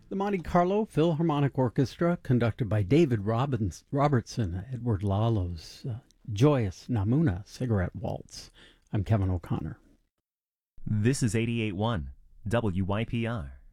The Monte Carlo Philharmonic Orchestra, conducted by David Robertson, Edward Lalo's Joyous Namuna Cigarette Waltz. I'm Kevin O'Connor. This is 88.1 WYPR.